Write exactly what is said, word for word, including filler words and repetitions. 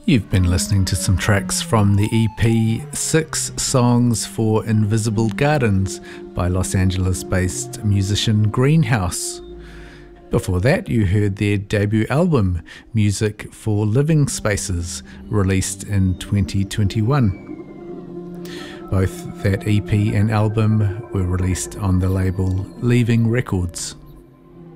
You've been listening to some tracks from the E P Six Songs for Invisible Gardens by Los Angeles-based musician Greenhouse. Before that, you heard their debut album, Music for Living Spaces, released in twenty twenty-one. Both that E P and album were released on the label Leaving Records.